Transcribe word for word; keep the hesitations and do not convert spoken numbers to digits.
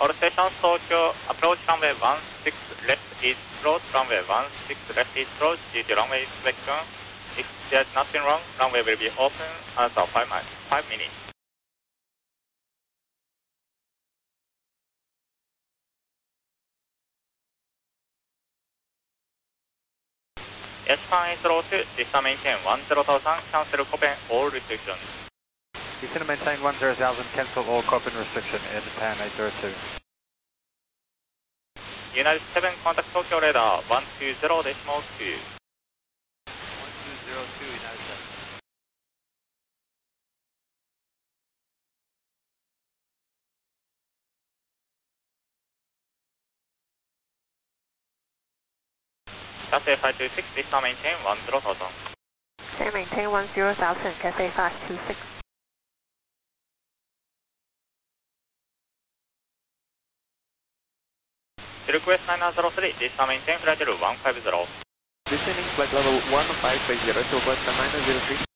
All stations, Tokyo, approach runway one six left east close, runway one six left east close, due to runway inspection. If there's nothing wrong, runway will be open after five, five minutes. Japan is low two, Vista maintain one zero thousand, cancel Koppen, all restrictions. Vista maintain one zero thousand, cancel all Koppen restriction, Air Japan eight zero two. United seven, contact Tokyo radar one two zero decimal two. one two zero two, United seven. Cathay five two six, Vista maintain one zero thousand. Cathay maintain one zero thousand, Cathay five two six. Request nine zero three, Vista maintain flight level one five zero. Descending flight level one five five zero, to Western nine zero three.